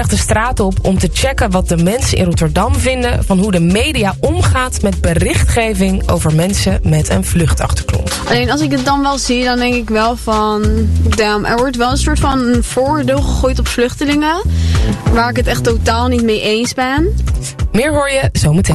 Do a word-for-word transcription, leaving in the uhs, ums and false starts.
de straat op om te checken wat de mensen in Rotterdam vinden van hoe de media omgaat met berichtgeving over mensen met een vluchtachtergrond. Alleen als ik het dan wel zie, dan denk ik wel van, damn, er wordt wel een soort van een vooroordeel gegooid op vluchtelingen, waar ik het echt totaal niet mee eens ben. Meer hoor je zometeen.